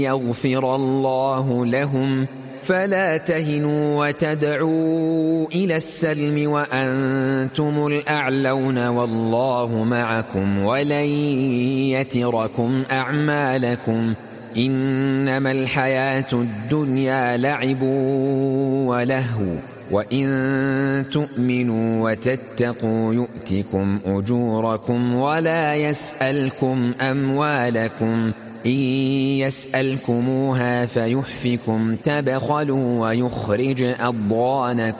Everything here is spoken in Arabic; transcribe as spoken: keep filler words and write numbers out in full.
يغفر الله لهم فلا تهنوا وتدعوا إلى السلم وأنتم الأعلون والله معكم ولن يتركم أعمالكم إنما الحياة الدنيا لعب ولهو وإن تؤمنوا وتتقوا يؤتكم أجوركم ولا يسألكم أموالكم إن يسألكموها فيحفكم تبخلوا ويخرج أضغانكم